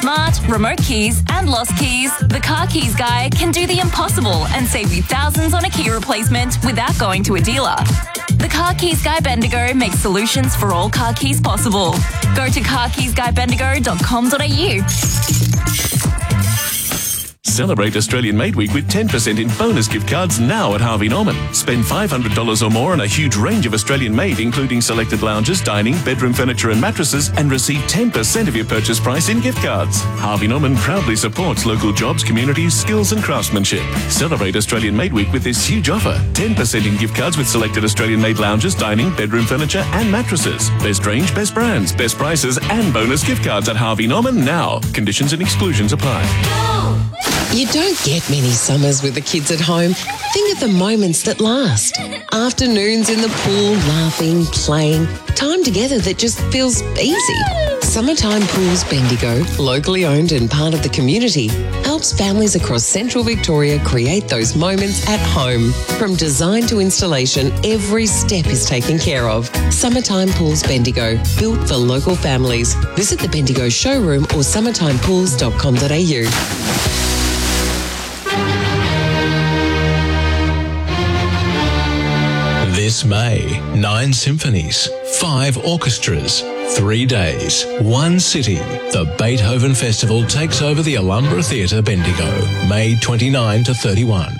smart, remote keys and lost keys, the Car Keys Guy can do the impossible and save you thousands on a key replacement without going to a dealer. The Car Keys Guy Bendigo makes solutions for all car keys possible. Go to carkeysguybendigo.com.au. Celebrate Australian Made Week with 10% in bonus gift cards now at Harvey Norman. Spend $500 or more on a huge range of Australian made, including selected lounges, dining, bedroom furniture and mattresses, and receive 10% of your purchase price in gift cards. Harvey Norman proudly supports local jobs, communities, skills and craftsmanship. Celebrate Australian Made Week with this huge offer. 10% in gift cards with selected Australian made lounges, dining, bedroom furniture and mattresses. Best range, best brands, best prices and bonus gift cards at Harvey Norman now. Conditions and exclusions apply. You don't get many summers with the kids at home. Think of the moments that last. Afternoons in the pool, laughing, playing. Time together that just feels easy. Summertime Pools Bendigo, locally owned and part of the community, helps families across central Victoria create those moments at home. From design to installation, every step is taken care of. Summertime Pools Bendigo, built for local families. Visit the Bendigo showroom or summertimepools.com.au. This May, 9 symphonies, 5 orchestras, 3 days, 1 city. The Beethoven Festival takes over the Alhambra Theatre, Bendigo, May 29 to 31.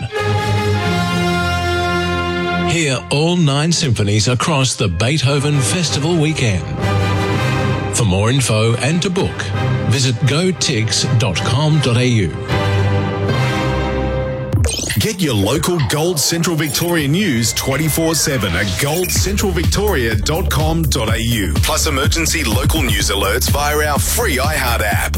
Hear all 9 symphonies across the Beethoven Festival weekend. For more info and to book, visit gotix.com.au. Get your local Gold Central Victoria news 24/7 at goldcentralvictoria.com.au. Plus emergency local news alerts via our free iHeart app.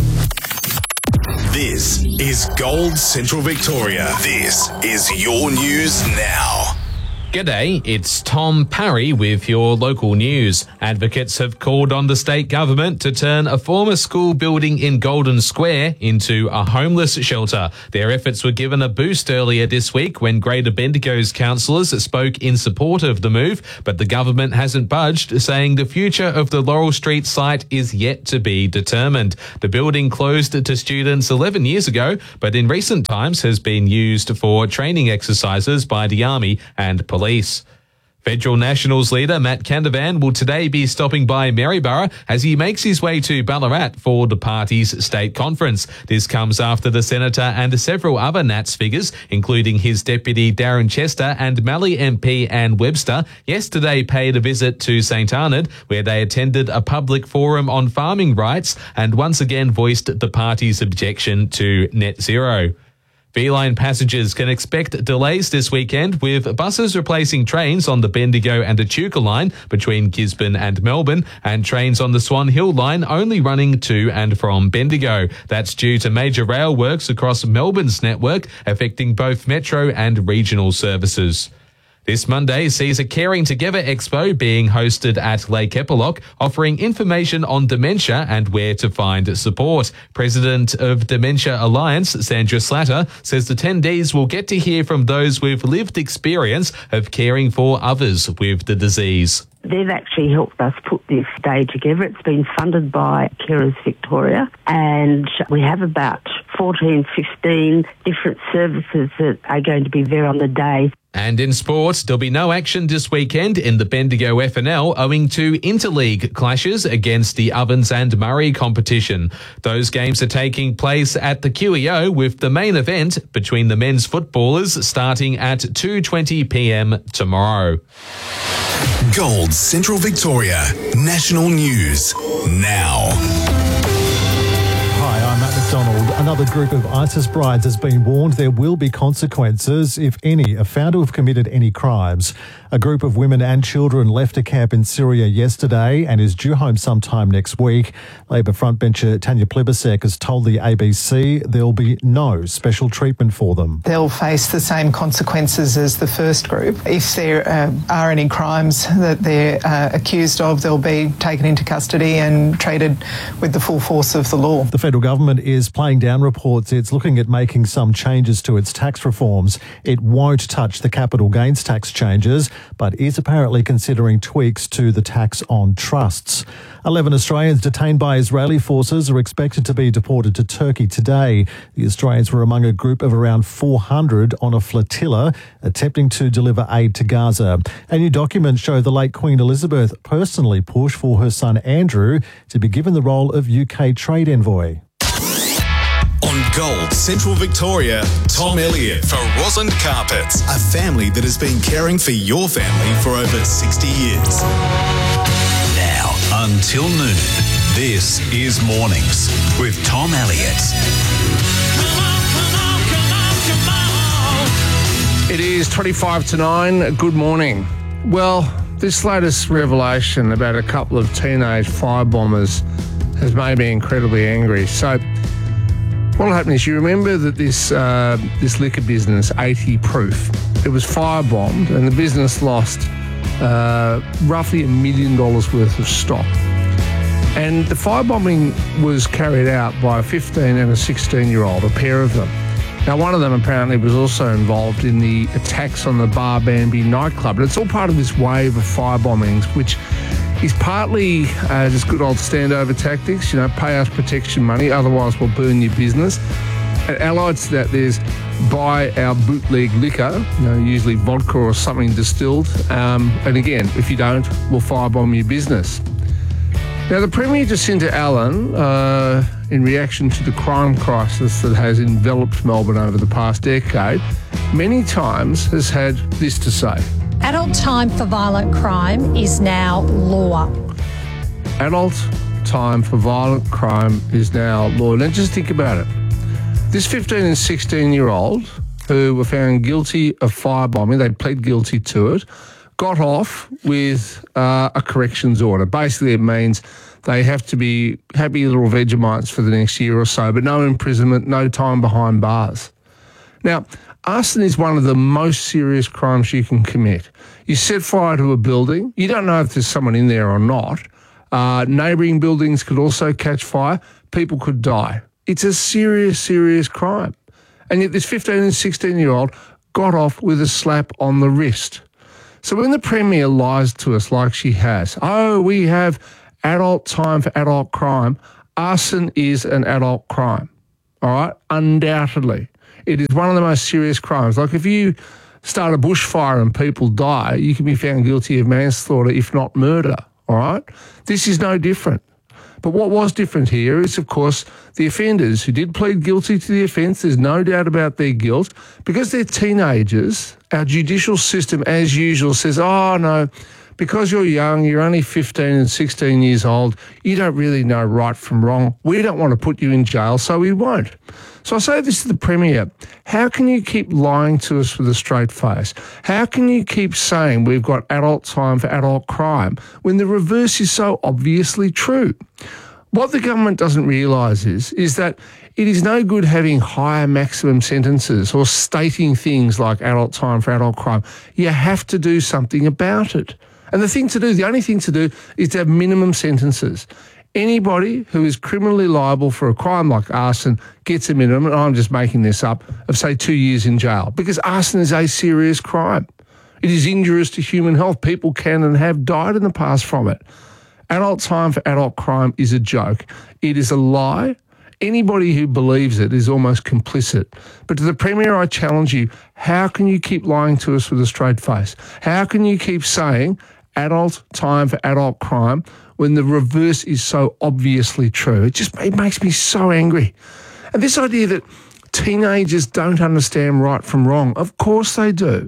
This is Gold Central Victoria. This is your news now. G'day, it's Tom Parry with your local news. Advocates have called on the state government to turn a former school building in Golden Square into a homeless shelter. Their efforts were given a boost earlier this week when Greater Bendigo's councillors spoke in support of the move, but the government hasn't budged, saying the future of the Laurel Street site is yet to be determined. The building closed to students 11 years ago, but in recent times has been used for training exercises by the Army and police. Federal Nationals leader Matt Canavan will today be stopping by Maryborough as he makes his way to Ballarat for the party's state conference. This comes after the senator and several other Nats figures, including his deputy Darren Chester and Mallee MP Ann Webster, yesterday paid a visit to St Arnaud, where they attended a public forum on farming rights and once again voiced the party's objection to net zero. V-Line passengers can expect delays this weekend, with buses replacing trains on the Bendigo and Echuca line between Gisborne and Melbourne, and trains on the Swan Hill line only running to and from Bendigo. That's due to major rail works across Melbourne's network, affecting both metro and regional services. This Monday sees a Caring Together Expo being hosted at Lake Eppalock, offering information on dementia and where to find support. President of Dementia Alliance, Sandra Slatter, says attendees will get to hear from those with lived experience of caring for others with the disease. They've actually helped us put this day together. It's been funded by Carers Victoria, and we have about 14, 15 different services that are going to be there on the day. And in sports, there'll be no action this weekend in the Bendigo FNL owing to interleague clashes against the Ovens and Murray competition. Those games are taking place at the QEO, with the main event between the men's footballers starting at 2:20 p.m. tomorrow. Gold Central Victoria National News now. Hi, I'm Matt McDonald. Another group of ISIS brides has been warned there will be consequences if any are found to have committed any crimes. A group of women and children left a camp in Syria yesterday and is due home sometime next week. Labor frontbencher Tanya Plibersek has told the ABC there'll be no special treatment for them. They'll face the same consequences as the first group. If there are any crimes that they're accused of, they'll be taken into custody and treated with the full force of the law. The federal government is playing Down reports it's looking at making some changes to its tax reforms. It won't touch the capital gains tax changes, but is apparently considering tweaks to the tax on trusts. 11 Australians detained by Israeli forces are expected to be deported to Turkey today. The Australians were among a group of around 400 on a flotilla attempting to deliver aid to Gaza. A new document showed the late Queen Elizabeth personally pushed for her son Andrew to be given the role of UK trade envoy. On Gold Central Victoria, Tom Elliott for Roslyn Carpets, a family that has been caring for your family for over 60 years. Now, until noon, this is Mornings with Tom Elliott. It is 25 to 9. Good morning. Well, this latest revelation about a couple of teenage firebombers has made me incredibly angry. So what will happen is, you remember that this liquor business, 80 Proof, it was firebombed and the business lost roughly $1 million worth of stock. And the firebombing was carried out by a 15 and a 16-year-old, a pair of them. Now, one of them apparently was also involved in the attacks on the Bar Bambi nightclub. And it's all part of this wave of firebombings, which is partly just good old standover tactics, pay us protection money, otherwise we'll burn your business. And allied to that, there's buy our bootleg liquor, usually vodka or something distilled. And again, if you don't, we'll firebomb your business. Now, the Premier Jacinta Allen, in reaction to the crime crisis that has enveloped Melbourne over the past decade, many times has had this to say. Adult time for violent crime is now law. Adult time for violent crime is now law. Now, just think about it. This 15 and 16-year-old who were found guilty of firebombing, they pled guilty to it, got off with a corrections order. Basically, it means they have to be happy little Vegemites for the next year or so, but no imprisonment, no time behind bars. Now, arson is one of the most serious crimes you can commit. You set fire to a building. You don't know if there's someone in there or not. Neighbouring buildings could also catch fire. People could die. It's a serious, serious crime. And yet this 15 and 16-year-old got off with a slap on the wrist. So when the Premier lies to us like she has, we have adult time for adult crime, arson is an adult crime, all right? Undoubtedly. It is one of the most serious crimes. Like, if you start a bushfire and people die, you can be found guilty of manslaughter, if not murder, all right? This is no different. But what was different here is, of course, the offenders who did plead guilty to the offence. There's no doubt about their guilt. Because they're teenagers, our judicial system, as usual, says, no, because you're young, you're only 15 and 16 years old, you don't really know right from wrong. We don't want to put you in jail, so we won't. So I say this to the Premier. How can you keep lying to us with a straight face? How can you keep saying we've got adult time for adult crime when the reverse is so obviously true? What the government doesn't realise is that it is no good having higher maximum sentences or stating things like adult time for adult crime. You have to do something about it. And the only thing to do is to have minimum sentences. Anybody who is criminally liable for a crime like arson gets a minimum, and I'm just making this up, of say 2 years in jail, because arson is a serious crime. It is injurious to human health. People can and have died in the past from it. Adult time for adult crime is a joke. It is a lie. Anybody who believes it is almost complicit. But to the Premier, I challenge you, how can you keep lying to us with a straight face? How can you keep saying adult time for adult crime when the reverse is so obviously true? It makes me so angry. And this idea that teenagers don't understand right from wrong, of course they do.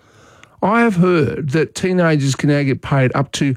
I have heard that teenagers can now get paid up to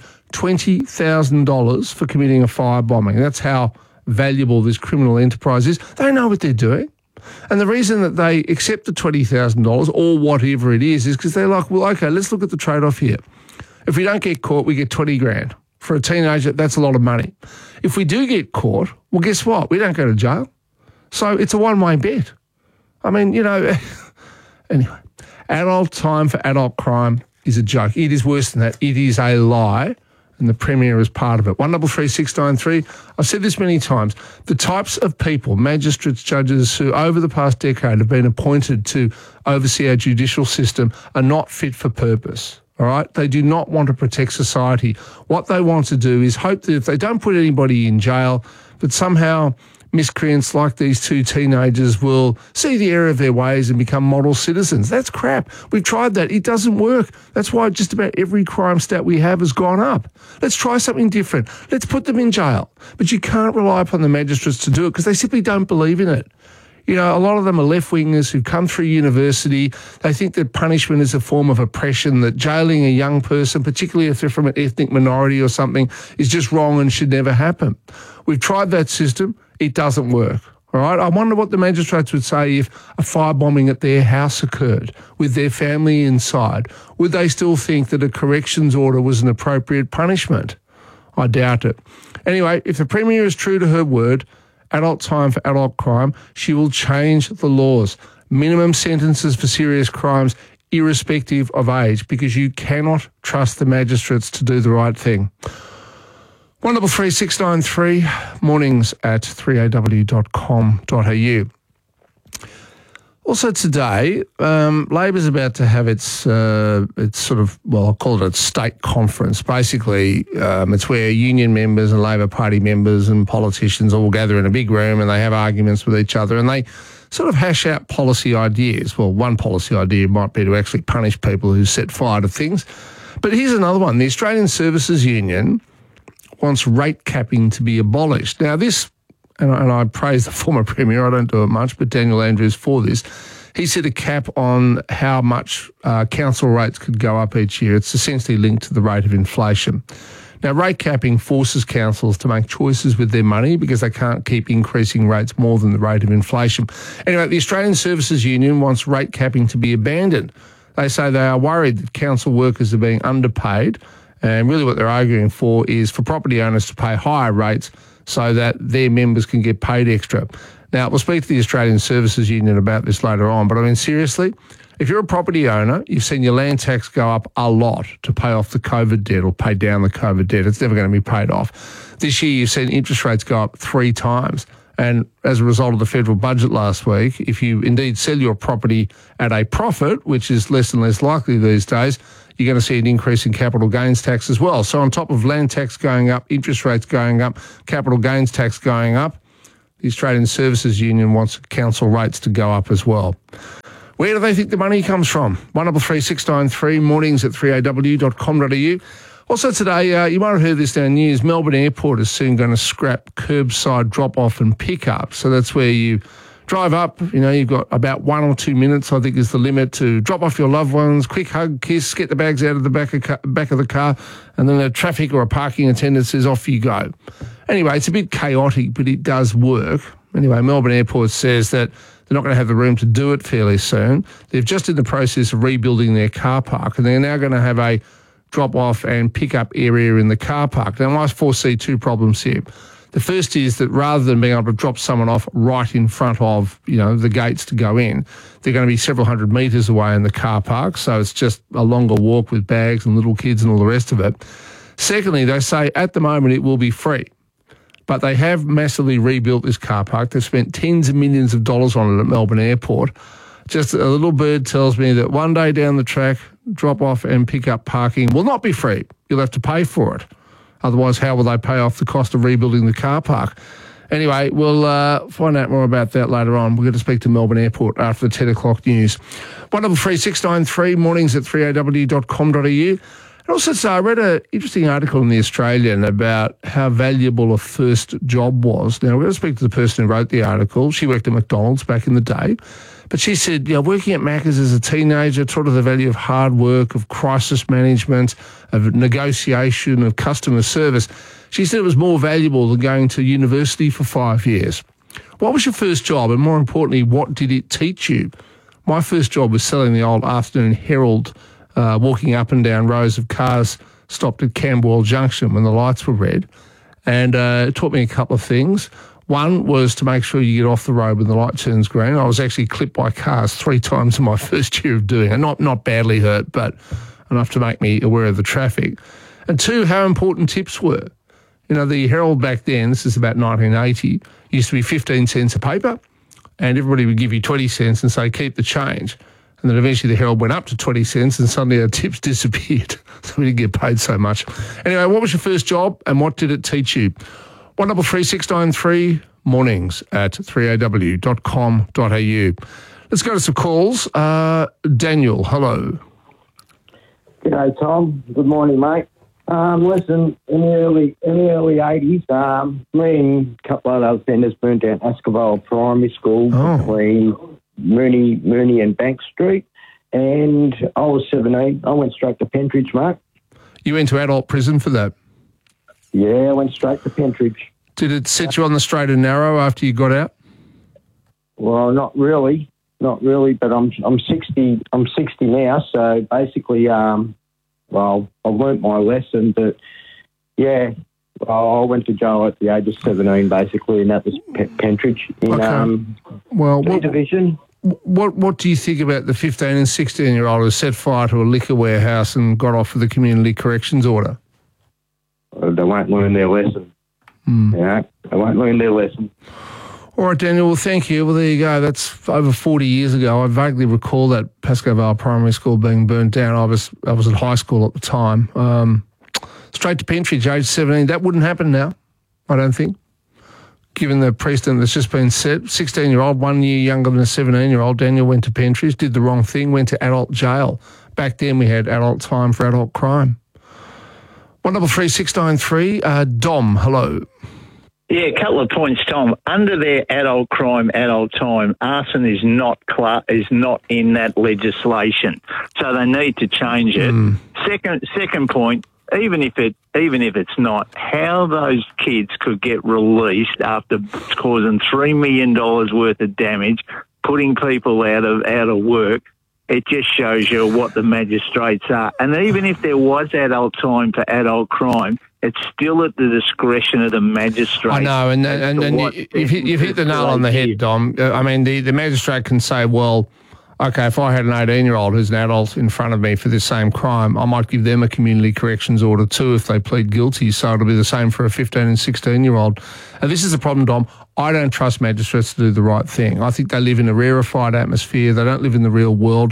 $20,000 for committing a firebombing. That's how valuable this criminal enterprise is. They know what they're doing. And the reason that they accept the $20,000 or whatever it is because they're like, well, okay, let's look at the trade-off here. If we don't get caught, we get 20 grand. For a teenager, that's a lot of money. If we do get caught, well, guess what? We don't go to jail. So it's a one-way bet. I mean, anyway, adult time for adult crime is a joke. It is worse than that. It is a lie. and the Premier is part of it. 133693. I've said this many times. The types of people, magistrates, judges, who over the past decade have been appointed to oversee our judicial system are not fit for purpose. All right? They do not want to protect society. What they want to do is hope that if they don't put anybody in jail, that somehow miscreants like these two teenagers will see the error of their ways and become model citizens. That's crap. We've tried that. It doesn't work. That's why just about every crime stat we have has gone up. Let's try something different. Let's put them in jail. But you can't rely upon the magistrates to do it because they simply don't believe in it. You know, a lot of them are left-wingers who've come through university. They think that punishment is a form of oppression, that jailing a young person, particularly if they're from an ethnic minority or something, is just wrong and should never happen. We've tried that system. It doesn't work. All right. I wonder what the magistrates would say if a firebombing at their house occurred with their family inside. Would they still think that a corrections order was an appropriate punishment? I doubt it. Anyway, if the Premier is true to her word, adult time for adult crime, she will change the laws. Minimum sentences for serious crimes, irrespective of age, because you cannot trust the magistrates to do the right thing. 133693, mornings at 3aw.com.au. Also today, Labor's about to have its sort of, well, I'll call it a state conference. Basically, it's where union members and Labor Party members and politicians all gather in a big room and they have arguments with each other and they sort of hash out policy ideas. Well, one policy idea might be to actually punish people who set fire to things. But here's another one. The Australian Services Union wants rate capping to be abolished. Now this, and I praise the former Premier, I don't do it much, but Daniel Andrews for this, he set a cap on how much council rates could go up each year. It's essentially linked to the rate of inflation. Now, rate capping forces councils to make choices with their money because they can't keep increasing rates more than the rate of inflation. Anyway, the Australian Services Union wants rate capping to be abandoned. They say they are worried that council workers are being underpaid, and really what they're arguing for is for property owners to pay higher rates so that their members can get paid extra. Now, we'll speak to the Australian Services Union about this later on, but I mean, seriously, if you're a property owner, you've seen your land tax go up a lot to pay off the COVID debt or pay down the COVID debt. It's never going to be paid off. This year, you've seen interest rates go up 3 times. And as a result of the federal budget last week, if you indeed sell your property at a profit, which is less and less likely these days, you're going to see an increase in capital gains tax as well. So on top of land tax going up, interest rates going up, capital gains tax going up, the Australian Services Union wants council rates to go up as well. Where do they think the money comes from? 133693, mornings at 3aw.com.au. Also today, you might have heard this down news, Melbourne Airport is soon going to scrap curbside drop-off and pick-up. So that's where you drive up, you know, you've got about 1 or 2 minutes, I think is the limit, to drop off your loved ones, quick hug, kiss, get the bags out of the back of the car, and then a traffic or a parking attendant says, off you go. Anyway, it's a bit chaotic, but it does work. Anyway, Melbourne Airport says that they're not going to have the room to do it fairly soon. They're just in the process of rebuilding their car park, and they're now going to have a drop-off and pick-up area in the car park. Now, I foresee 2 problems here. The first is that rather than being able to drop someone off right in front of, you know, the gates to go in, they're going to be several hundred metres away in the car park, so it's just a longer walk with bags and little kids and all the rest of it. Secondly, they say at the moment it will be free, but they have massively rebuilt this car park. They've spent tens of millions of dollars on it at Melbourne Airport. Just a little bird tells me that one day down the track, drop-off and pick-up parking will not be free. You'll have to pay for it. Otherwise, how will they pay off the cost of rebuilding the car park? Anyway, we'll find out more about that later on. We're going to speak to Melbourne Airport after the 10 o'clock news. 133693, mornings at 3aw.com.au. And also, so I read an interesting article in The Australian about how valuable a first job was. Now, we're going to speak to the person who wrote the article. She worked at McDonald's back in the day. But she said, you know, working at Macca's as a teenager taught her the value of hard work, of crisis management, of negotiation, of customer service. She said it was more valuable than going to university for 5 years. What was your first job? And more importantly, what did it teach you? My first job was selling the old Afternoon Herald, walking up and down rows of cars stopped at Camberwell Junction when the lights were red. And it taught me a couple of things. One was to make sure you get off the road when the light turns green. I was actually clipped by cars 3 times in my first year of doing it. Not badly hurt, but enough to make me aware of the traffic. And two, how important tips were. You know, the Herald back then, this is about 1980, used to be 15 cents a paper, and everybody would give you 20 cents and say, keep the change. And then eventually the Herald went up to 20 cents and suddenly our tips disappeared. So we didn't get paid so much. Anyway, what was your first job and what did it teach you? 133693 mornings at 3aw.com.au. Let's go to some calls. Daniel, hello. G'day, Tom. Good morning, mate. Listen, in the early 80s, me and a couple of other offenders burnt down Ascoville Primary School between Mooney and Bank Street, and I was 17. I went straight to Pentridge, mate. You went to adult prison for that? Yeah, I went straight to Pentridge. Did it set you on the straight and narrow after you got out? Well, not really, but I'm 60. I'm 60 now, so basically, well, I've learnt my lesson, but yeah, well, I went to jail at the age of 17, basically, and that was Pentridge in what division. What do you think about the 15 and 16-year-old who set fire to a liquor warehouse and got off with a community corrections order? They won't learn their lesson. Yeah, they won't learn their lesson. All right, Daniel, well, thank you. Well, there you go. That's over 40 years ago. I vaguely recall that Pascoe Vale Primary School being burnt down. I was at high school at the time. Straight to Pentridge, age 17. That wouldn't happen now, I don't think, given the precedent that's just been set. 16-year-old, 1 year younger than a 17-year-old. Daniel went to Pentridge, did the wrong thing, went to adult jail. Back then we had adult time for adult crime. 133693, Dom, hello. Yeah, a couple of points, Tom. Under their adult crime, adult time, arson is not in that legislation, so they need to change it. Second point, even if it's not, how those kids could get released after causing $3 million worth of damage, putting people out of work. It just shows you what the magistrates are. And even if there was adult time for adult crime, it's still at the discretion of the magistrate. I know, and you've hit the nail on the head, Dom. I mean, the magistrate can say, well, okay, if I had an 18-year-old who's an adult in front of me for this same crime, I might give them a community corrections order too if they plead guilty, so it'll be the same for a 15 and 16-year-old. And this is the problem, Dom. I don't trust magistrates to do the right thing. I think they live in a rarefied atmosphere. They don't live in the real world.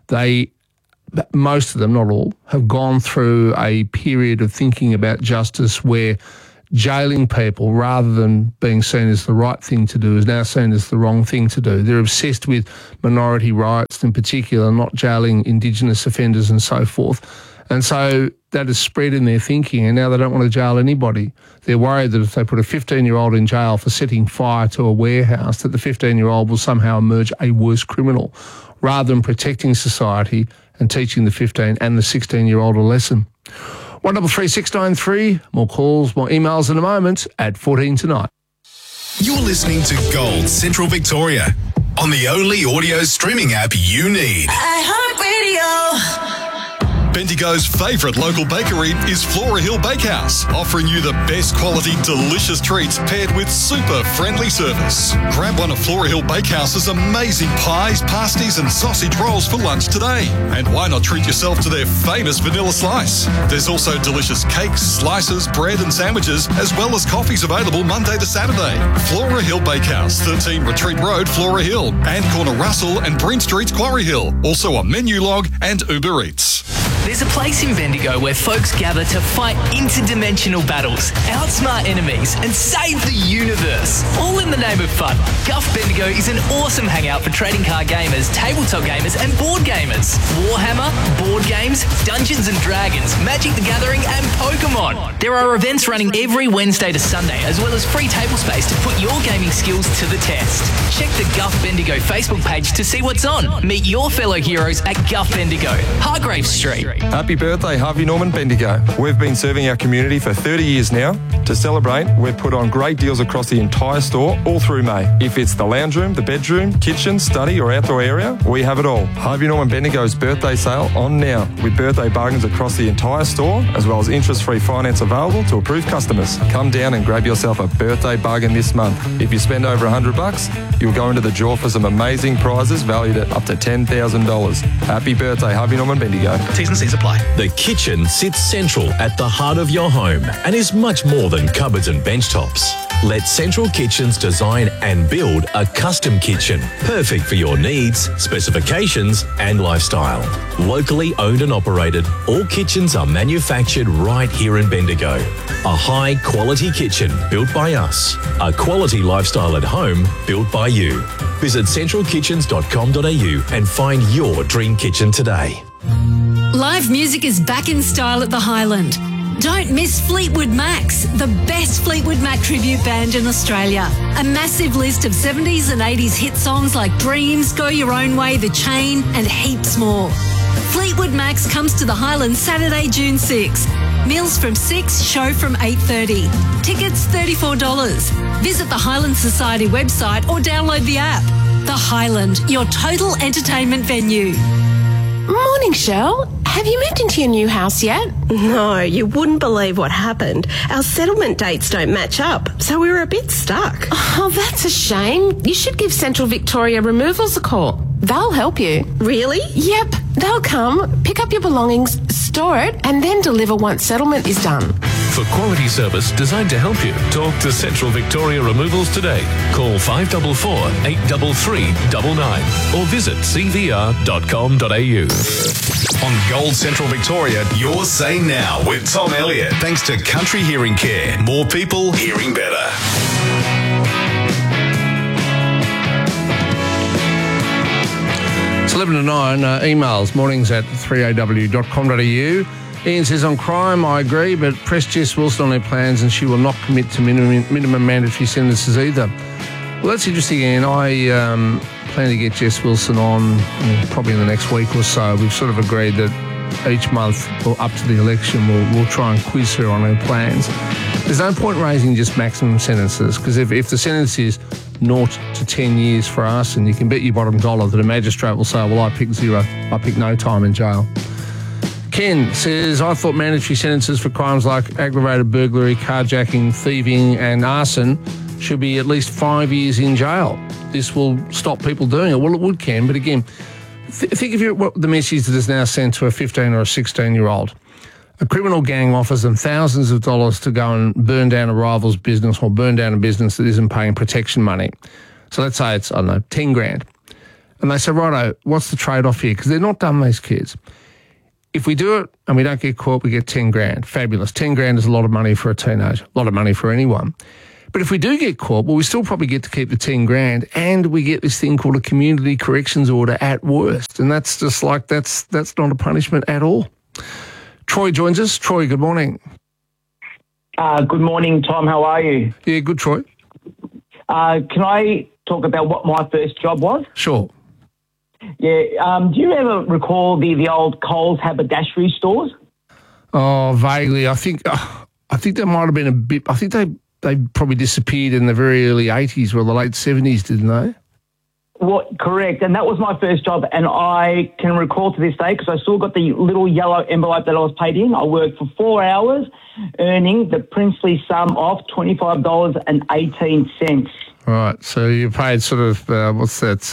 Most of them, not all, have gone through a period of thinking about justice where jailing people, rather than being seen as the right thing to do, is now seen as the wrong thing to do. They're obsessed with minority rights in particular, not jailing Indigenous offenders and so forth. And so that has spread in their thinking, and now they don't want to jail anybody. They're worried that if they put a 15-year-old in jail for setting fire to a warehouse, that the 15-year-old will somehow emerge a worse criminal, rather than protecting society and teaching the 15 and the 16-year-old a lesson. 133693, more calls, more emails in a moment at 14 tonight. You're listening to Gold Central Victoria on the only audio streaming app you need. iHeartRadio. Bendigo's favourite local bakery is Flora Hill Bakehouse, offering you the best quality, delicious treats paired with super friendly service. Grab one of Flora Hill Bakehouse's amazing pies, pasties and sausage rolls for lunch today. And why not treat yourself to their famous vanilla slice? There's also delicious cakes, slices, bread and sandwiches, as well as coffees available Monday to Saturday. Flora Hill Bakehouse, 13 Retreat Road, Flora Hill, and Corner Russell and Bryn Street, Quarry Hill. Also on Menulog and Uber Eats. There's a place in Bendigo where folks gather to fight interdimensional battles, outsmart enemies, and save the universe, all in the name of fun. Guff Bendigo is an awesome hangout for trading card gamers, tabletop gamers, and board gamers. Warhammer, board games, Dungeons and Dragons, Magic the Gathering, and Pokemon. There are events running every Wednesday to Sunday, as well as free table space to put your gaming skills to the test. Check the Guff Bendigo Facebook page to see what's on. Meet your fellow heroes at Guff Bendigo, Hargrave Street. Happy birthday, Harvey Norman Bendigo. We've been serving our community for 30 years now. To celebrate, we've put on great deals across the entire store all through May. If it's the lounge room, the bedroom, kitchen, study or outdoor area, we have it all. Harvey Norman Bendigo's birthday sale on now, with birthday bargains across the entire store, as well as interest-free finance available to approved customers. Come down and grab yourself a birthday bargain this month. If you spend over $100, you'll go into the draw for some amazing prizes valued at up to $10,000. Happy birthday, Harvey Norman Bendigo. T's and T&Cs apply. The kitchen sits central at the heart of your home and is much more than cupboards and bench tops. Let Central Kitchens design and build a custom kitchen, perfect for your needs, specifications and lifestyle. Locally owned and operated, all kitchens are manufactured right here in Bendigo. A high-quality kitchen built by us. A quality lifestyle at home built by you. Visit centralkitchens.com.au and find your dream kitchen today. Live music is back in style at the Highland. Don't miss Fleetwood Macs, the best Fleetwood Mac tribute band in Australia. A massive list of 70s and 80s hit songs like Dreams, Go Your Own Way, The Chain, and heaps more. Fleetwood Macs comes to the Highlands Saturday, June 6. Meals from 6, show from 8:30. Tickets $34. Visit the Highland Society website or download the app. The Highland, your total entertainment venue. Morning, Shell. Have you moved into your new house yet? No, you wouldn't believe what happened. Our settlement dates don't match up, so we were a bit stuck. Oh, that's a shame. You should give Central Victoria Removals a call. They'll help you. Really? Yep. They'll come, pick up your belongings, store it, and then deliver once settlement is done. For quality service designed to help you, talk to Central Victoria Removals today. Call 544 833 99 or visit cvr.com.au. On Gold Central Victoria, you're Say Now with Tom Elliott. Thanks to Country Hearing Care. More people hearing better. It's 11 to 9, emails, mornings at 3aw.com.au. Ian says, on crime, I agree, but press Jess Wilson on her plans and she will not commit to minimum mandatory sentences either. Well, that's interesting, Ian. I plan to get Jess Wilson on probably in the next week or so. We've sort of agreed that each month or up to the election, we'll try and quiz her on her plans. There's no point raising just maximum sentences, because if the sentence is 0 to 10 years for arson, you can bet your bottom dollar that a magistrate will say, well, I pick 0. I pick no time in jail. Ken says, I thought mandatory sentences for crimes like aggravated burglary, carjacking, thieving and arson should be at least 5 years in jail. This will stop people doing it. Well, it would, Ken, but again, think of what the message that is now sent to a 15 or a 16-year-old. A criminal gang offers them thousands of dollars to go and burn down a rival's business or burn down a business that isn't paying protection money. So let's say it's, 10 grand. And they say, righto, what's the trade-off here? Because they're not dumb, these kids. If we do it and we don't get caught, we get 10 grand. Fabulous. 10 grand is a lot of money for a teenager, a lot of money for anyone. But if we do get caught, well, we still probably get to keep the 10 grand and we get this thing called a community corrections order at worst. And that's just like, that's not a punishment at all. Troy joins us. Troy, good morning. Good morning, Tom. How are you? Yeah, good, Troy. Can I talk about what my first job was? Sure. Yeah. Do you ever recall the old Coles haberdashery stores? Oh, vaguely. I think there might have been a bit. I think they probably disappeared in the very early 80s or the late 70s, didn't they? Well, correct. And that was my first job. And I can recall to this day, because I still got the little yellow envelope that I was paid in. I worked for 4 hours, earning the princely sum of $25.18. Right. So you paid sort of, what's that,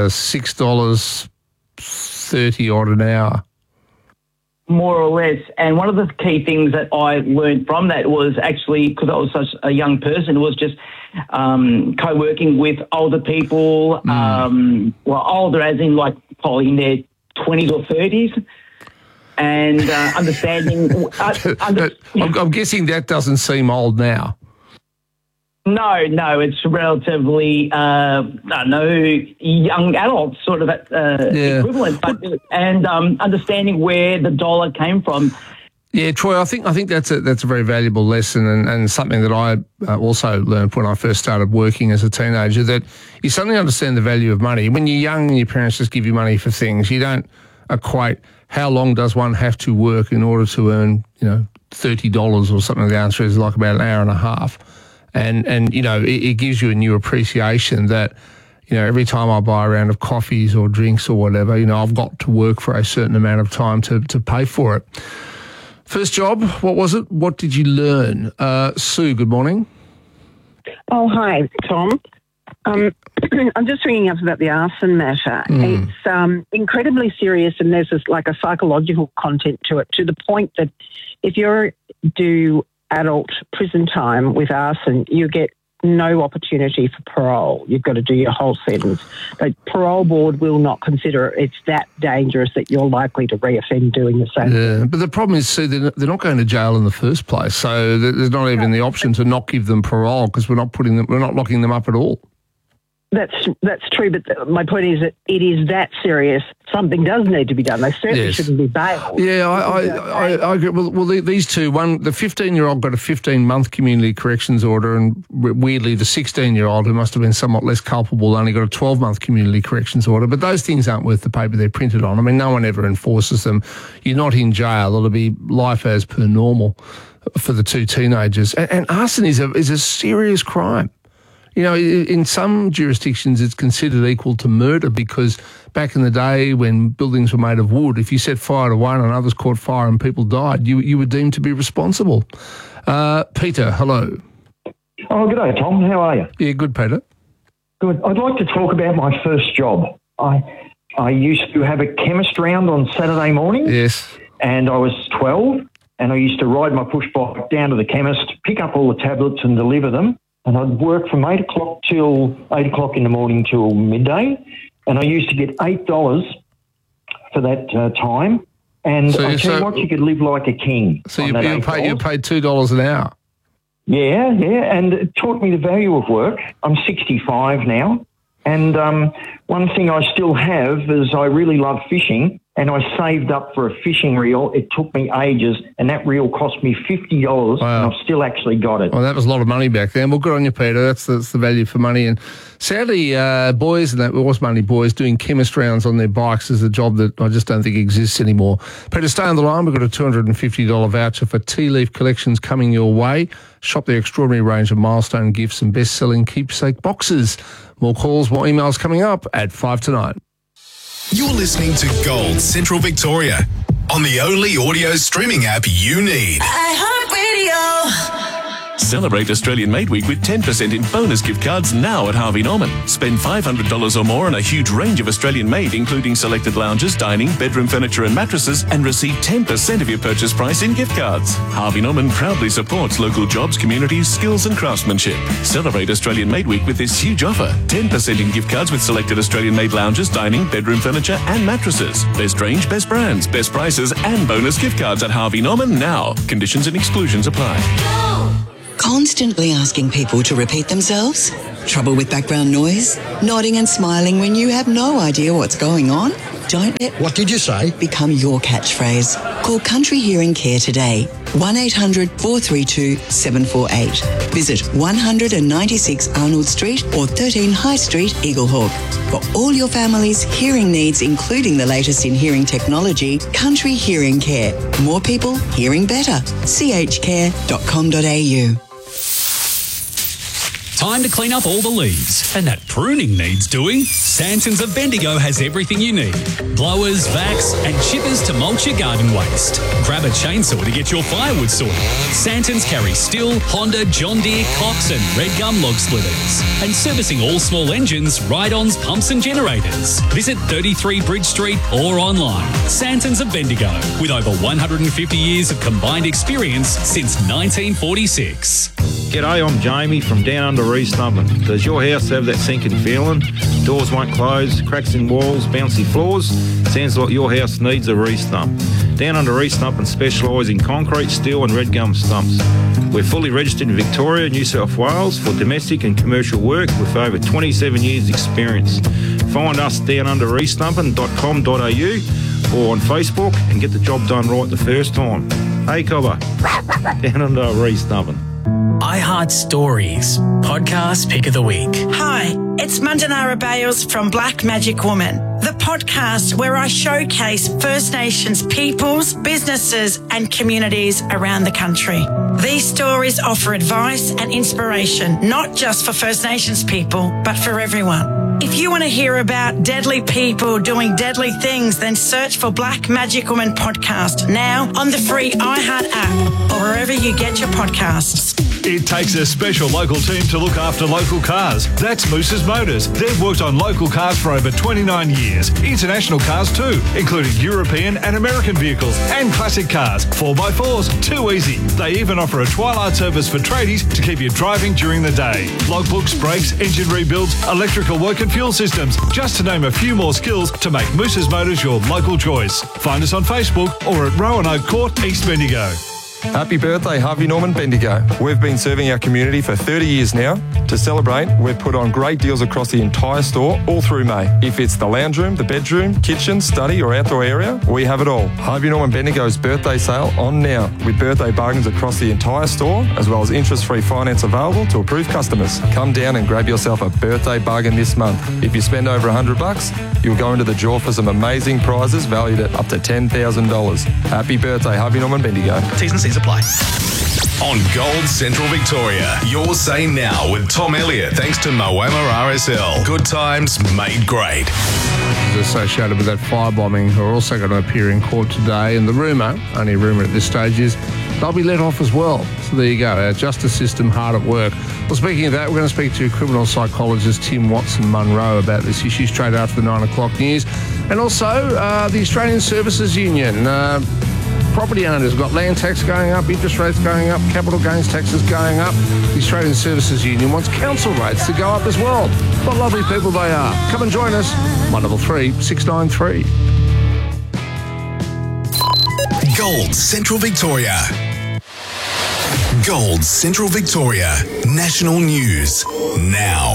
$6.30 odd an hour. More or less. And one of the key things that I learned from that was actually, because I was such a young person, it was just co-working with older people, older as in like probably in their 20s or 30s, and understanding... I'm guessing that doesn't seem old now. No, it's relatively, young adults sort of equivalent, and understanding where the dollar came from. Yeah, Troy, I think that's a very valuable lesson and something that I also learned when I first started working as a teenager, that you suddenly understand the value of money. When you're young and your parents just give you money for things, you don't equate how long does one have to work in order to earn, $30 or something. The answer is like about an hour and a half. And it gives you a new appreciation that, every time I buy a round of coffees or drinks or whatever, I've got to work for a certain amount of time to pay for it. First job, what was it? What did you learn? Sue, good morning. Oh, hi, Tom. I'm just ringing up about the arson matter. It's incredibly serious, and there's like a psychological content to it, to the point that if you do adult prison time with arson, you get no opportunity for parole. You've got to do your whole sentence. The parole board will not consider it's that dangerous that you're likely to reoffend doing the same thing. But the problem is, Sue, they're not going to jail in the first place, so there's not even the option to not give them parole because we're not locking them up at all. That's true, but my point is that it is that serious. Something does need to be done. They certainly shouldn't be bailed. Yeah, I agree. Well, these two, the 15-year-old got a 15-month community corrections order, and weirdly, the 16-year-old, who must have been somewhat less culpable, only got a 12-month community corrections order. But those things aren't worth the paper they're printed on. I mean, no one ever enforces them. You're not in jail. It'll be life as per normal for the two teenagers. And arson is a serious crime. You know, in some jurisdictions, it's considered equal to murder because back in the day when buildings were made of wood, if you set fire to one and others caught fire and people died, you were deemed to be responsible. Peter, hello. Oh, good day, Tom. How are you? Yeah, good, Peter. Good. I'd like to talk about my first job. I used to have a chemist round on Saturday morning. Yes. And I was 12, and I used to ride my push bike down to the chemist, pick up all the tablets and deliver them. And I'd work from 8 o'clock in the morning till midday. And I used to get $8 for that time. And I tell you what, you could live like a king. So you paid $2 an hour? Yeah. And it taught me the value of work. I'm 65 now. And one thing I still have is I really love fishing, and I saved up for a fishing reel. It took me ages, and that reel cost me $50, and I've still actually got it. Well, that was a lot of money back then. Well, good on you, Peter. That's the value for money. And sadly, boys, and that was mainly boys, doing chemist rounds on their bikes is a job that I just don't think exists anymore. Peter, stay on the line. We've got a $250 voucher for Tea Leaf Collections coming your way. Shop their extraordinary range of milestone gifts and best-selling keepsake boxes. More calls, more emails coming up at 5 to 9. You're listening to Gold Central Victoria on the only audio streaming app you need. iHeartRadio. Celebrate Australian Made Week with 10% in bonus gift cards now at Harvey Norman. Spend $500 or more on a huge range of Australian made, including selected lounges, dining, bedroom furniture and mattresses, and receive 10% of your purchase price in gift cards. Harvey Norman proudly supports local jobs, communities, skills and craftsmanship. Celebrate Australian Made Week with this huge offer. 10% in gift cards with selected Australian made lounges, dining, bedroom furniture and mattresses. Best range, best brands, best prices and bonus gift cards at Harvey Norman now. Conditions and exclusions apply. Constantly asking people to repeat themselves? Trouble with background noise? Nodding and smiling when you have no idea what's going on? Don't let "What did you say?" become your catchphrase. Call Country Hearing Care today. 1-800-432-748. Visit 196 Arnold Street or 13 High Street, Eaglehawk. For all your family's hearing needs, including the latest in hearing technology, Country Hearing Care. More people hearing better. chcare.com.au. Time to clean up all the leaves. And that pruning needs doing. Santons of Bendigo has everything you need. Blowers, vacs and chippers to mulch your garden waste. Grab a chainsaw to get your firewood sorted. Santons carry Stihl, Honda, John Deere, Cox and Red Gum log splitters. And servicing all small engines, ride-ons, pumps and generators. Visit 33 Bridge Street or online. Santons of Bendigo, with over 150 years of combined experience since 1946. G'day, I'm Jamie from Down Under Restumping. Does your house have that sinking feeling? Doors won't close, cracks in walls, bouncy floors? Sounds like your house needs a re-stump. Down Under Restumping specialise in concrete, steel and red gum stumps. We're fully registered in Victoria, New South Wales for domestic and commercial work with over 27 years experience. Find us downunderrestumping.com.au or on Facebook and get the job done right the first time. Hey, Cobber. Down Under Restumping. iHeart Stories, podcast pick of the week. Hi, it's Mandanara Bales from Black Magic Woman, the podcast where I showcase First Nations peoples, businesses and communities around the country. These stories offer advice and inspiration, not just for First Nations people, but for everyone. If you want to hear about deadly people doing deadly things, then search for Black Magic Woman podcast now on the free iHeart app or wherever you get your podcasts. It takes a special local team to look after local cars. That's Moose's Motors. They've worked on local cars for over 29 years. International cars too, including European and American vehicles and classic cars. 4x4s, too easy. They even offer a twilight service for tradies to keep you driving during the day. Logbooks, brakes, engine rebuilds, electrical work and fuel systems, just to name a few more skills to make Moose's Motors your local choice. Find us on Facebook or at Roanoke Court, East Bendigo. Happy birthday, Harvey Norman Bendigo. We've been serving our community for 30 years now. To celebrate, we've put on great deals across the entire store all through May. If it's the lounge room, the bedroom, kitchen, study or outdoor area, we have it all. Harvey Norman Bendigo's birthday sale on now, with birthday bargains across the entire store, as well as interest-free finance available to approved customers. Come down and grab yourself a birthday bargain this month. If you spend over $100, you'll go into the draw for some amazing prizes valued at up to $10,000. Happy birthday, Harvey Norman Bendigo. T's and C's apply. On Gold Central Victoria, your say now with Tom Elliott, thanks to Moama RSL. Good times made great. Associated with that firebombing are also going to appear in court today, and the rumour, only rumour at this stage, is they'll be let off as well. So there you go, our justice system hard at work. Well, speaking of that, we're going to speak to criminal psychologist Tim Watson-Munro about this issue straight after the 9 o'clock news. And also the Australian Services Union. Property owners have got land tax going up, interest rates going up, capital gains taxes going up. The Australian Services Union wants council rates to go up as well. What lovely people they are. Come and join us. 133 693. Gold Central Victoria. Gold Central Victoria. National news now.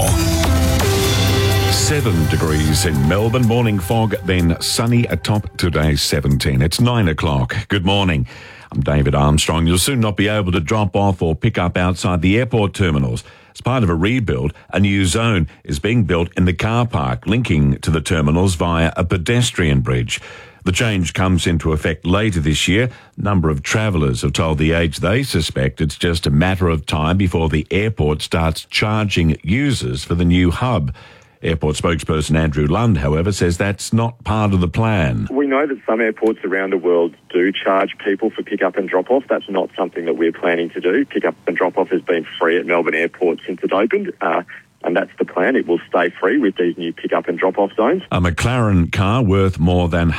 7 degrees in Melbourne. Morning fog, then sunny atop today's 17. It's 9 o'clock. Good morning. I'm David Armstrong. You'll soon not be able to drop off or pick up outside the airport terminals. As part of a rebuild, a new zone is being built in the car park, linking to the terminals via a pedestrian bridge. The change comes into effect later this year. A number of travellers have told The Age they suspect it's just a matter of time before the airport starts charging users for the new hub. Airport spokesperson Andrew Lund, however, says that's not part of the plan. We know that some airports around the world do charge people for pick-up and drop-off. That's not something that we're planning to do. Pick-up and drop-off has been free at Melbourne Airport since it opened, and that's the plan. It will stay free with these new pick-up and drop-off zones. A McLaren car worth more than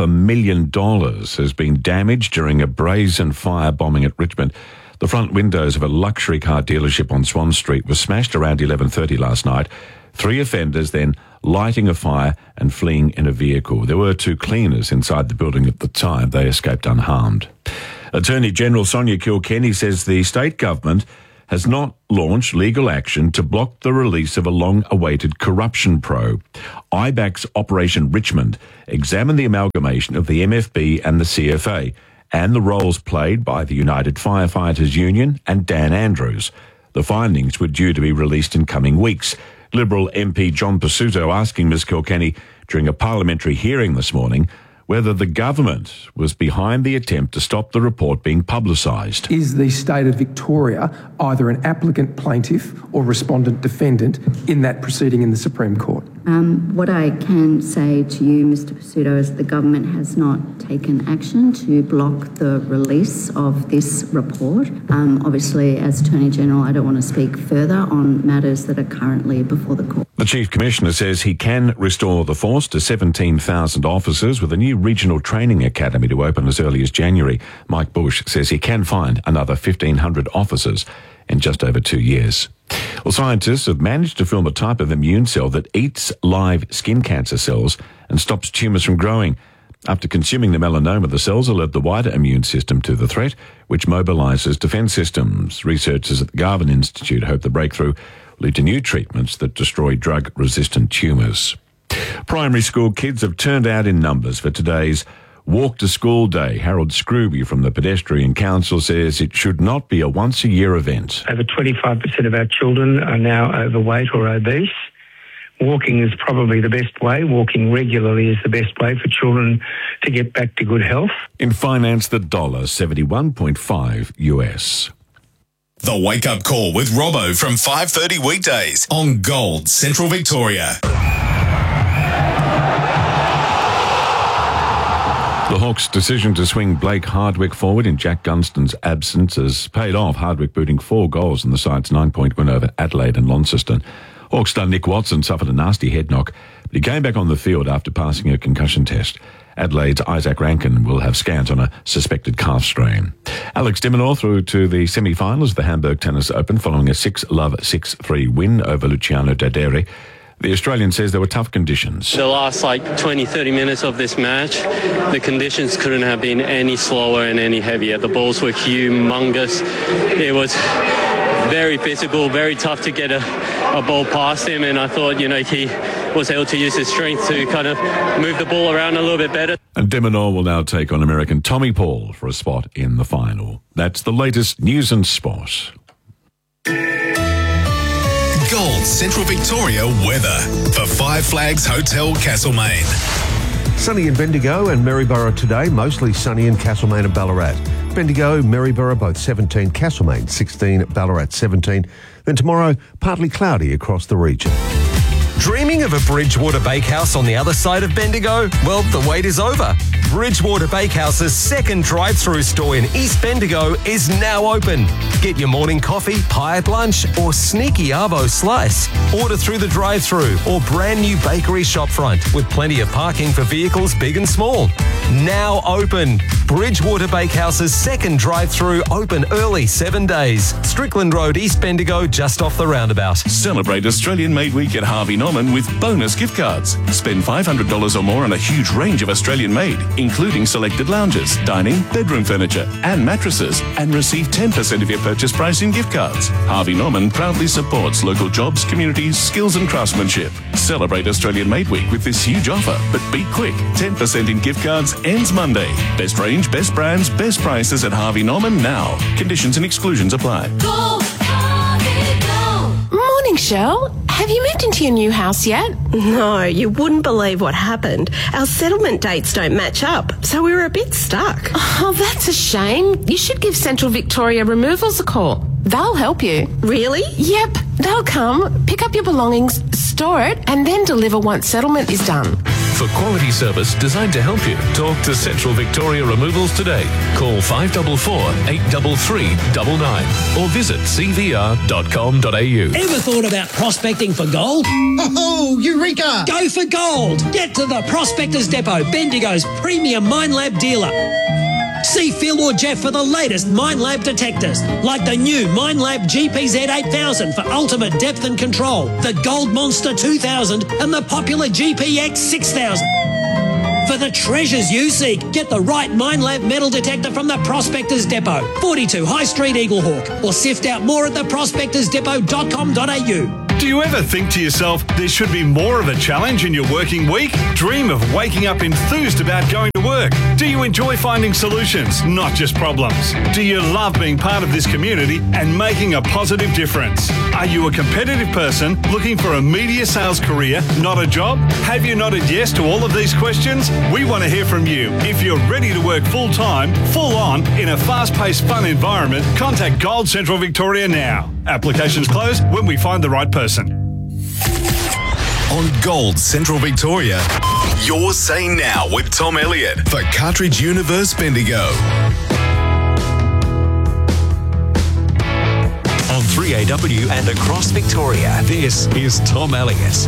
$500,000 has been damaged during a brazen firebombing at Richmond. The front windows of a luxury car dealership on Swan Street were smashed around 11:30 last night. 3 offenders then lighting a fire and fleeing in a vehicle. There were 2 cleaners inside the building at the time. They escaped unharmed. Attorney General Sonia Kilkenny says the state government has not launched legal action to block the release of a long-awaited corruption probe. IBAC's Operation Richmond examined the amalgamation of the MFB and the CFA and the roles played by the United Firefighters Union and Dan Andrews. The findings were due to be released in coming weeks. Liberal MP John Pasuto asking Ms Kilkenny during a parliamentary hearing this morning whether the government was behind the attempt to stop the report being publicised. Is the state of Victoria either an applicant plaintiff or respondent defendant in that proceeding in the Supreme Court? What I can say to you, Mr Pasuto, is the government has not taken action to block the release of this report. Obviously, as Attorney General, I don't want to speak further on matters that are currently before the court. The Chief Commissioner says he can restore the force to 17,000 officers with a new regional training academy to open as early as January. Mike Bush says he can find another 1,500 officers in just over 2 years. Well, scientists have managed to film a type of immune cell that eats live skin cancer cells and stops tumours from growing. After consuming the melanoma, the cells alert the wider immune system to the threat, which mobilises defence systems. Researchers at the Garvan Institute hope the breakthrough will lead to new treatments that destroy drug-resistant tumours. Primary school kids have turned out in numbers for today's Walk to School Day. Harold Scrooby from the Pedestrian Council says it should not be a once-a-year event. Over 25% of our children are now overweight or obese. Walking is probably the best way. Walking regularly is the best way for children to get back to good health. In finance, the dollar, 71.5 US. The Wake Up Call with Robbo from 5:30 weekdays on Gold Central Victoria. The Hawks' decision to swing Blake Hardwick forward in Jack Gunston's absence has paid off, Hardwick booting 4 goals in the side's 9-point win over Adelaide and Launceston. Hawks star Nick Watson suffered a nasty head knock, but he came back on the field after passing a concussion test. Adelaide's Isaac Rankin will have scans on a suspected calf strain. Alex de Minaur through to the semi-finals of the Hamburg Tennis Open following a 6-love 6-3 win over Luciano Daderi. The Australian says there were tough conditions. The last 20-30 minutes of this match, the conditions couldn't have been any slower and any heavier. The balls were humongous. It was very physical, very tough to get a ball past him, and I thought, he was able to use his strength to kind of move the ball around a little bit better. And de Minaur will now take on American Tommy Paul for a spot in the final. That's the latest news and sport. Gold Central Victoria weather for Five Flags Hotel Castlemaine. Sunny in Bendigo and Maryborough today, mostly sunny in Castlemaine and Ballarat. Bendigo, Maryborough, both 17, Castlemaine 16, Ballarat 17. Then tomorrow, partly cloudy across the region. Dreaming of a Bridgewater Bakehouse on the other side of Bendigo? Well, the wait is over. Bridgewater Bakehouse's second drive-through store in East Bendigo is now open. Get your morning coffee, pie at lunch, or sneaky arvo slice. Order through the drive-through or brand new bakery shopfront with plenty of parking for vehicles big and small. Now open. Bridgewater Bakehouse's second drive-through open early 7 days. Strickland Road, East Bendigo, just off the roundabout. Celebrate Australian Made Week at Harvey Norman with bonus gift cards. Spend $500 or more on a huge range of Australian made, including selected lounges, dining, bedroom furniture and mattresses, and receive 10% of your purchase price in gift cards. Harvey Norman proudly supports local jobs, communities, skills and craftsmanship. Celebrate Australian Made Week with this huge offer, but be quick. 10% in gift cards ends Monday. Best range, best brands, best prices at Harvey Norman now. Conditions and exclusions apply. Go, Harvey, go. Morning, Shell. Have you moved into your new house yet? No, you wouldn't believe what happened. Our settlement dates don't match up, so we were a bit stuck. Oh, that's a shame. You should give Central Victoria Removals a call. They'll help you. Really? Yep. They'll come, pick up your belongings, store it, and then deliver once settlement is done. For quality service designed to help you, talk to Central Victoria Removals today. Call 544 833 99 or visit cvr.com.au. Ever thought about prospecting for gold? Oh, Eureka! Go for gold! Get to the Prospectors Depot, Bendigo's premium Minelab dealer. See Phil or Jeff for the latest Minelab detectors, like the new Minelab GPZ 8000 for ultimate depth and control, the Gold Monster 2000 and the popular GPX 6000. For the treasures you seek, get the right Minelab metal detector from the Prospectors Depot, 42 High Street, Eaglehawk, or sift out more at theprospectorsdepot.com.au. Do you ever think to yourself, there should be more of a challenge in your working week? Dream of waking up enthused about going to work? Do you enjoy finding solutions, not just problems? Do you love being part of this community and making a positive difference? Are you a competitive person looking for a media sales career, not a job? Have you nodded yes to all of these questions? We want to hear from you. If you're ready to work full-time, full-on, in a fast-paced, fun environment, contact Gold Central Victoria now. Applications close when we find the right person. On Gold Central Victoria, you're Say Now with Tom Elliott for Cartridge Universe Bendigo. On 3AW and across Victoria, this is Tom Elliott.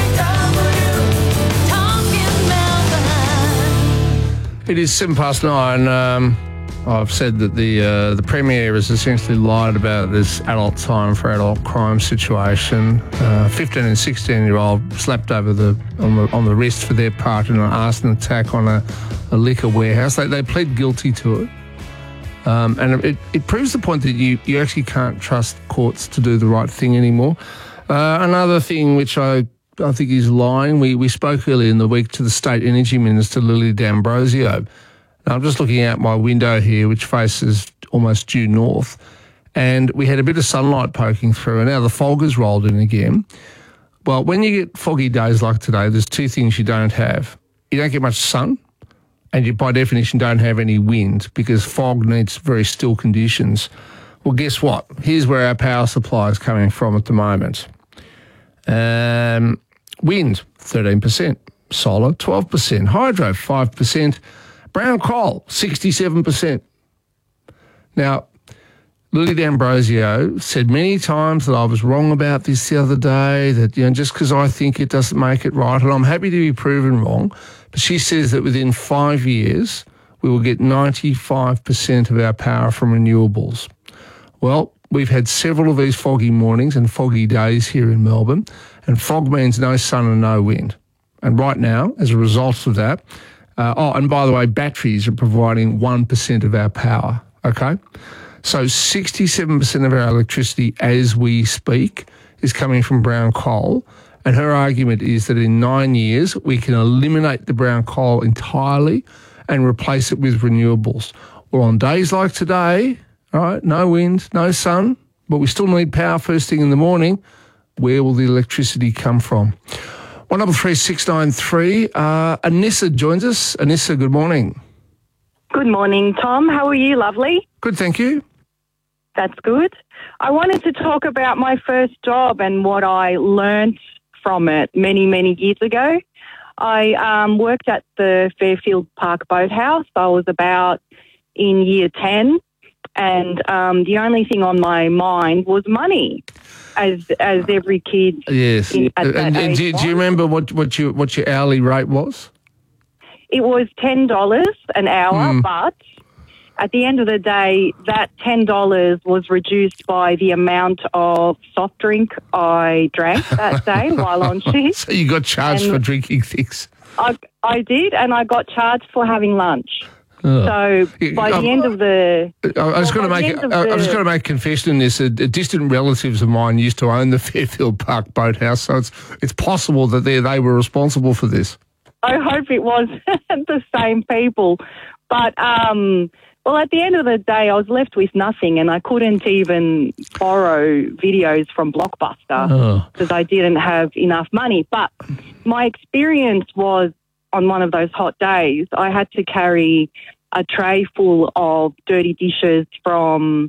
It is 9:07. I've said that the Premier has essentially lied about this adult time for adult crime situation. 15 and 16-year-old slapped over on the wrist for their part in an arson attack on a liquor warehouse. They pled guilty to it. And it proves the point that you actually can't trust courts to do the right thing anymore. Another thing which I think is lying, we spoke earlier in the week to the State Energy Minister, Lily D'Ambrosio. Now, I'm just looking out my window here, which faces almost due north, and we had a bit of sunlight poking through, and now the fog has rolled in again. Well, when you get foggy days like today, there's two things you don't have. You don't get much sun, and you, by definition, don't have any wind, because fog needs very still conditions. Well, guess what? Here's where our power supply is coming from at the moment. Wind, 13%. Solar, 12%. Hydro, 5%. Brown coal, 67%. Now, Lily D'Ambrosio said many times that I was wrong about this the other day, that, just because I think it doesn't make it right, and I'm happy to be proven wrong, but she says that within 5 years, we will get 95% of our power from renewables. Well, we've had several of these foggy mornings and foggy days here in Melbourne, and fog means no sun and no wind. And right now, as a result of that, and by the way, batteries are providing 1% of our power, okay? So 67% of our electricity as we speak is coming from brown coal. And her argument is that in 9 years, we can eliminate the brown coal entirely and replace it with renewables. Well, on days like today, all right, no wind, no sun, but we still need power first thing in the morning. Where will the electricity come from? 133693. Anissa joins us. Anissa, good morning. Good morning, Tom. How are you, lovely? Good, thank you. That's good. I wanted to talk about my first job and what I learnt from it many, many years ago. I worked at the Fairfield Park Boathouse. I was about in year 10, and the only thing on my mind was money, as every kid. Yes. At that age do you remember what your hourly rate was? It was $10 an hour, but at the end of the day, that $10 was reduced by the amount of soft drink I drank that day while on shift. So you got charged for drinking things? I did, and I got charged for having lunch. So by the end of the... I was going to make a confession in this. Distant relatives of mine used to own the Fairfield Park Boathouse, so it's possible that they were responsible for this. I hope it was the same people. But, well, at the end of the day, I was left with nothing, and I couldn't even borrow videos from Blockbuster because I didn't have enough money. But my experience was, on one of those hot days, I had to carry a tray full of dirty dishes from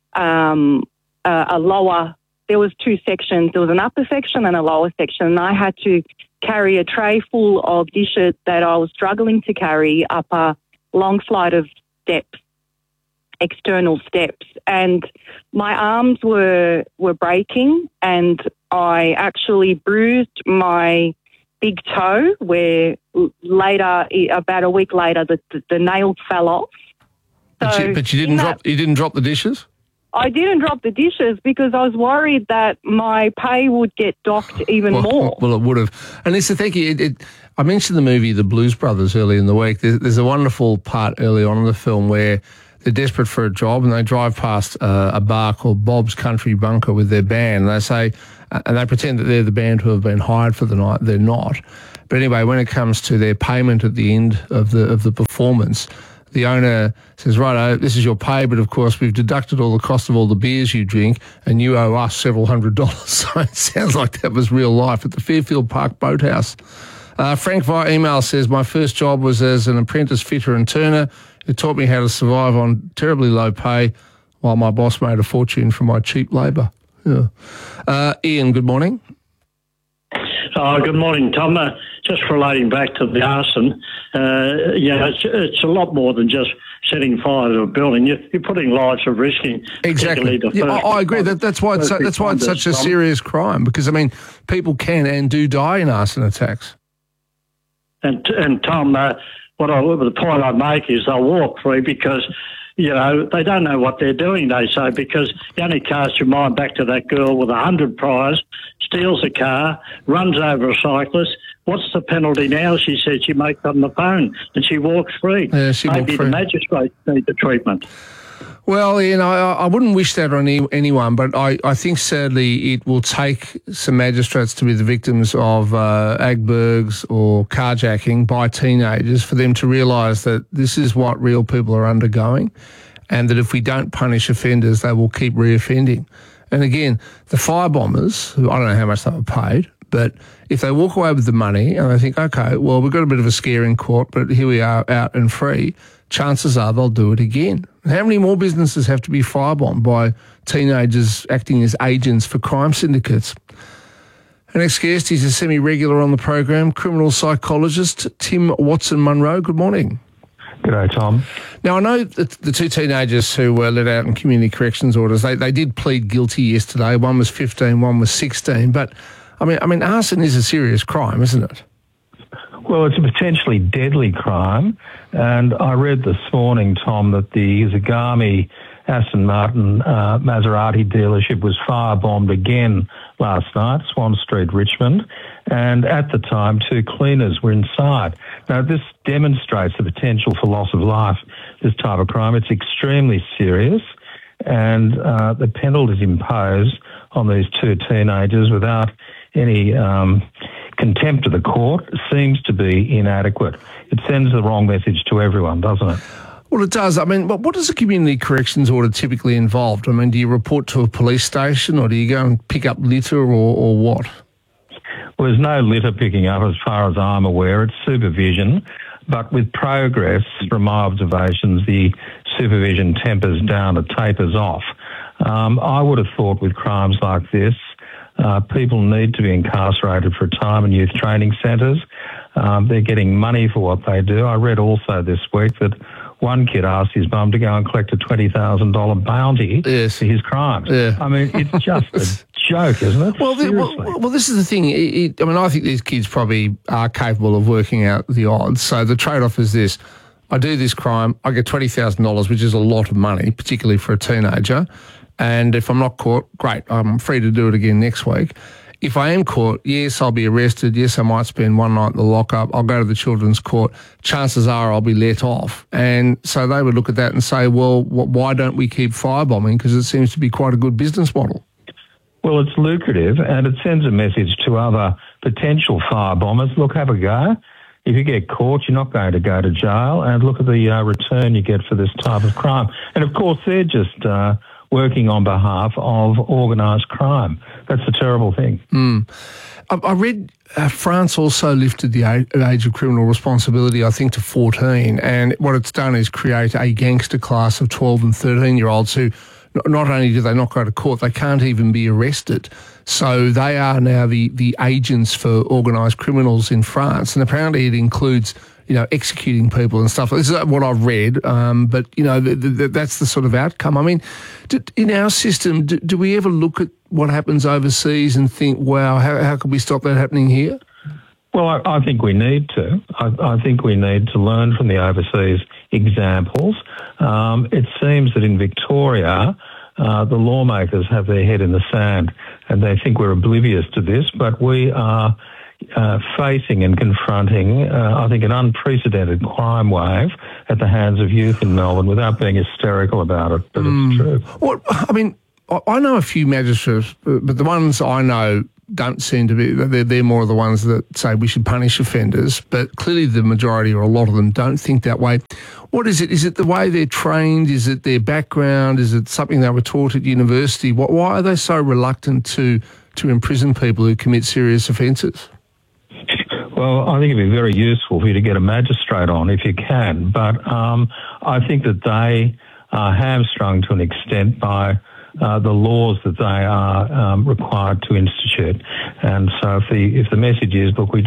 a lower... There was two sections. There was an upper section and a lower section, and I had to carry a tray full of dishes that I was struggling to carry up a long flight of steps, external steps, and my arms were breaking, and I actually bruised my big toe where later, about a week later, the nail fell off. So but you didn't drop the dishes? I didn't drop the dishes because I was worried that my pay would get docked even more. Well, it would have. And Lisa, thank you. I mentioned the movie The Blues Brothers earlier in the week. There's a wonderful part early on in the film where they're desperate for a job and they drive past a bar called Bob's Country Bunker with their band. And they say, and they pretend that they're the band who have been hired for the night. They're not. But anyway, when it comes to their payment at the end of the performance, the owner says, righto, this is your pay, but of course we've deducted all the cost of all the beers you drink and you owe us several $100s. So it sounds like that was real life at the Fairfield Park Boathouse. Frank via email says, my first job was as an apprentice fitter and turner. It taught me how to survive on terribly low pay while my boss made a fortune from my cheap labour. Yeah. Ian, good morning. Good morning, Tom. Just relating back to the arson, it's a lot more than just setting fire to a building. You're putting lives at risk. Exactly. I agree. That's why it's such a serious crime, because, I mean, people can and do die in arson attacks. And Tom, the point I make is they'll walk free because, they don't know what they're doing, they say, because you only cast your mind back to that girl with 100 priors, steals a car, runs over a cyclist. What's the penalty now? She said she makes on the phone and she walks free. Yeah, she walked free. Maybe the magistrates need the treatment. Well, I wouldn't wish that on anyone, but I think sadly it will take some magistrates to be the victims of agbergs or carjacking by teenagers for them to realise that this is what real people are undergoing, and that if we don't punish offenders, they will keep reoffending. And again, the firebombers, I don't know how much they were paid, but if they walk away with the money and they think, okay, well, we've got a bit of a scare in court, but here we are out and free, chances are they'll do it again. How many more businesses have to be firebombed by teenagers acting as agents for crime syndicates? Our next guest, he's a semi-regular on the program, criminal psychologist Tim Watson-Munro. Good morning. G'day, Tom. Now, I know that the two teenagers who were let out in community corrections orders, they did plead guilty yesterday. One was 15, one was 16. But, I mean, arson is a serious crime, isn't it? Well, it's a potentially deadly crime. And I read this morning, Tom, that the Zagami Aston Martin Maserati dealership was firebombed again last night, Swan Street, Richmond. And at the time, 2 cleaners were inside. Now, this demonstrates the potential for loss of life, this type of crime. It's extremely serious, and the penalties imposed on these 2 teenagers without any contempt of the court seems to be inadequate. It sends the wrong message to everyone, doesn't it? Well, it does. I mean, what does a community corrections order typically involve? I mean, do you report to a police station, or do you go and pick up litter, or what? Well, there's no litter picking up as far as I'm aware. It's supervision. But with progress, from my observations, the supervision tempers down, it tapers off. I would have thought with crimes like this, people need to be incarcerated for a time in youth training centres. They're getting money for what they do. I read also this week that one kid asked his mum to go and collect a $20,000 bounty for his crimes. Yeah. I mean, it's just a joke, isn't it? Well, this is the thing. I think these kids probably are capable of working out the odds. So the trade-off is this. I do this crime, I get $20,000, which is a lot of money, particularly for a teenager. And if I'm not caught, great, I'm free to do it again next week. If I am caught, yes, I'll be arrested. Yes, I might spend one night in the lockup. I'll go to the children's court. Chances are I'll be let off. And so they would look at that and say, well, why don't we keep firebombing? Because it seems to be quite a good business model. Well, it's lucrative, and it sends a message to other potential firebombers. Look, have a go. If you get caught, you're not going to go to jail, and look at the return you get for this type of crime. And, of course, they're just working on behalf of organised crime. That's a terrible thing. I read France also lifted the age of criminal responsibility, I think, to 14, and what it's done is create a gangster class of 12 and 13-year-olds who not only do they not go to court, they can't even be arrested. So they are now the agents for organised criminals in France, and apparently it includes, executing people and stuff. This is what I've read, but, that's the sort of outcome. I mean, in our system, do we ever look at what happens overseas and think, wow, how could we stop that happening here? Well, I think we need to. I think we need to learn from the overseas examples. It seems that in Victoria, the lawmakers have their head in the sand and they think we're oblivious to this, but we are facing and confronting, I think, an unprecedented crime wave at the hands of youth in Melbourne without being hysterical about it, but it's true. Well, I mean, I know a few magistrates, but the ones I know don't seem to be, they're more of the ones that say we should punish offenders, but clearly the majority or a lot of them don't think that way. What is it? Is it the way they're trained? Is it their background? Is it something they were taught at university? Why are they so reluctant to imprison people who commit serious offences? Well, I think it'd be very useful for you to get a magistrate on if you can, but I think that they are hamstrung to an extent by the laws that they are required to institute. And so if the message is, look, we